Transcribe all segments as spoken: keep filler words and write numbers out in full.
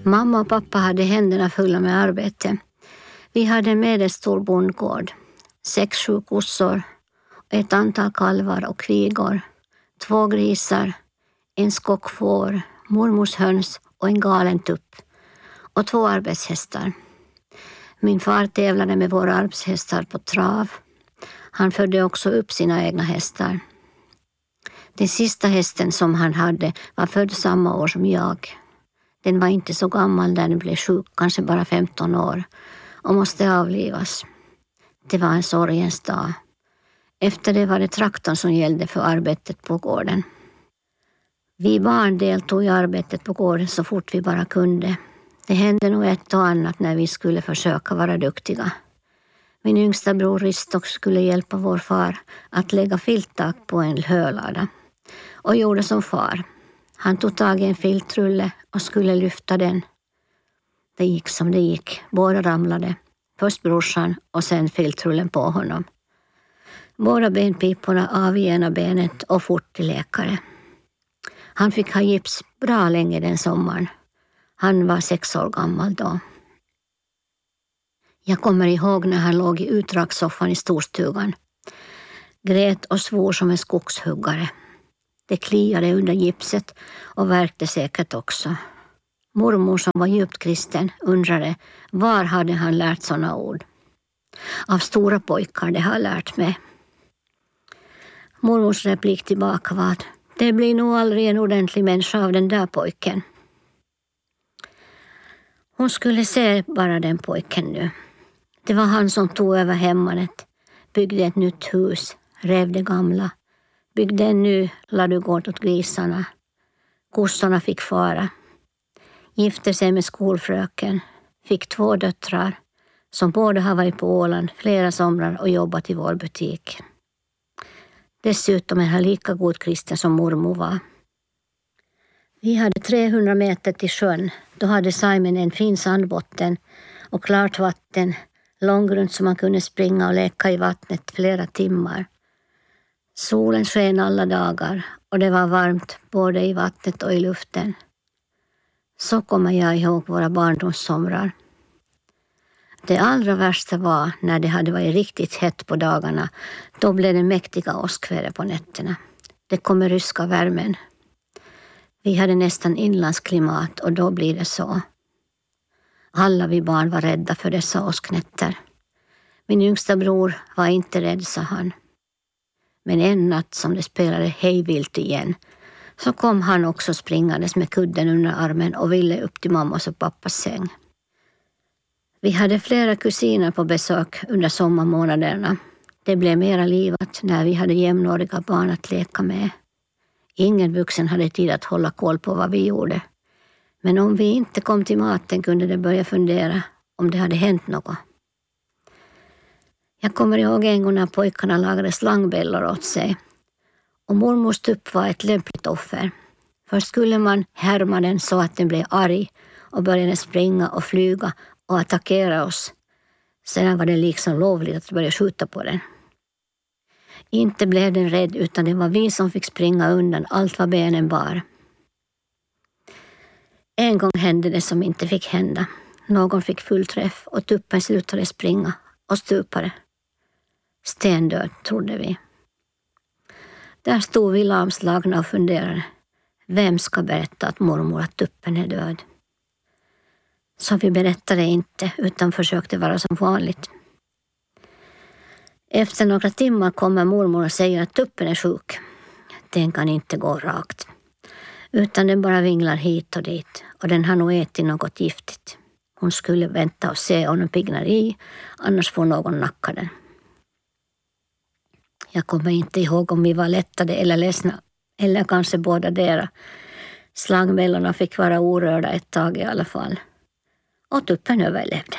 Mamma och pappa hade händerna fulla med arbete. Vi hade en medelstor bondgård, sex sju kossor, ett antal kalvar och kvigor, två grisar, en skock får, mormors höns och en galen tupp och två arbetshästar. Min far tävlade med våra arbetshästar på trav. Han födde också upp sina egna hästar. Den sista hästen som han hade var född samma år som jag. Den var inte så gammal när den blev sjuk, kanske bara femton år, och måste avlivas. Det var en sorgens dag. Efter det var det traktorn som gällde för arbetet på gården. Vi barn deltog i arbetet på gården så fort vi bara kunde. Det hände nog ett och annat när vi skulle försöka vara duktiga. Min yngsta bror Ristok skulle hjälpa vår far att lägga filttak på en hölada och gjorde som far. Han tog tag i en filtrulle och skulle lyfta den. Det gick som det gick. Båda ramlade. Först brorsan och sen filtrullen på honom. Båda benpiporna av i ena benet och fort till läkare. Han fick ha gips bra länge den sommaren. Han var sex år gammal då. Jag kommer ihåg när han låg i utdragssoffan i storstugan. Grät och svor som en skogshuggare. Det kliade under gipset och värkte säkert också. Mormor som var djupt kristen undrade var hade han lärt sådana ord. Av stora pojkar det har lärt mig. Mormors replik tillbaka var: det blir nog aldrig en ordentlig människa av den där pojken. Hon skulle se bara den pojken nu. Det var han som tog över hemmanet, byggde ett nytt hus, rev det gamla, byggde en ny ladugård åt grisarna. Kossorna fick fara. Gifte sig med skolfröken, fick två döttrar som båda har varit på Åland flera somrar och jobbat i vår butik. Dessutom är han lika god kristen som mormor var. Vi hade trehundra meter till sjön. Då hade Simon en fin sandbotten och klart vatten, långgrunt så man kunde springa och leka i vattnet flera timmar. Solen sken alla dagar och det var varmt både i vattnet och i luften. Så kommer jag ihåg våra barndomssomrar. Det allra värsta var när det hade varit riktigt hett på dagarna. Då blev det mäktiga åskväder på nätterna. Det kommer ryska värmen. Vi hade nästan inlandsklimat och då blir det så. Alla vi barn var rädda för dessa åsknätter. Min yngsta bror var inte rädd, sa han. Men en natt som det spelade hejvilt igen så kom han också springandes med kudden under armen och ville upp till mammas och pappas säng. Vi hade flera kusiner på besök under sommarmånaderna. Det blev mera livat när vi hade jämnåriga barn att leka med. Ingen vuxen hade tid att hålla koll på vad vi gjorde. Men om vi inte kom till maten kunde det börja fundera om det hade hänt något. Jag kommer ihåg en gång när pojkarna lagade slangbällor åt sig. Och mormors tupp var ett lämpligt offer. Först skulle man härma den så att den blev arg och började springa och flyga och attackera oss. Sedan var det liksom lovligt att börja skjuta på den. Inte blev den rädd utan det var vi som fick springa undan allt vad benen bar. En gång hände det som inte fick hända. Någon fick full träff och tuppen slutade springa och stupade. Stendöd, trodde vi. Där stod vi lamslagna och funderade. Vem ska berätta att mormor att tuppen är död? Så vi berättade inte utan försökte vara som vanligt. Efter några timmar kommer mormor och säger att tuppen är sjuk. Den kan inte gå rakt. Utan den bara vinglar hit och dit. Och den har nog ätit något giftigt. Hon skulle vänta och se om den piggnar i. Annars får någon nacka den. Jag kommer inte ihåg om vi var lättade eller ledsna. Eller kanske båda dera. Slangbällorna fick vara orörda ett tag i alla fall. Och tuppen överlevde.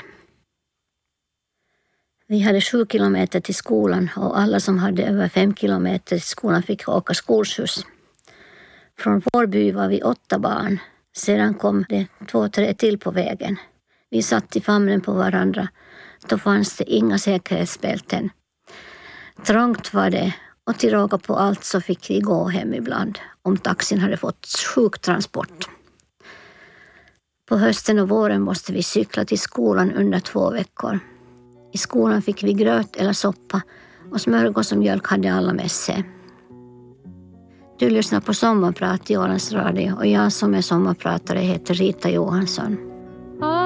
Vi hade sju kilometer till skolan och alla som hade över fem kilometer till skolan fick åka skolskjuts. Från vår by var vi åtta barn. Sedan kom det två, tre till på vägen. Vi satt i famnen på varandra. Då fanns det inga säkerhetsbälten. Trångt var det och till råga på allt så fick vi gå hem ibland om taxin hade fått sjuktransport. På hösten och våren måste vi cykla till skolan under två veckor. I skolan fick vi gröt eller soppa och smörgås och mjölk hade alla med sig. Du lyssnar på Sommarprat i Ålands Radio och jag som är sommarpratare heter Rita Johansson.